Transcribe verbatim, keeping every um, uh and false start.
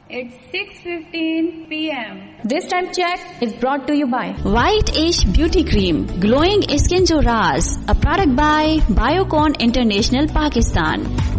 It's six fifteen p m This time check is brought to you by White Ash Beauty Cream, Glowing Skin Jo Raaz, a product by Biocon International, Pakistan.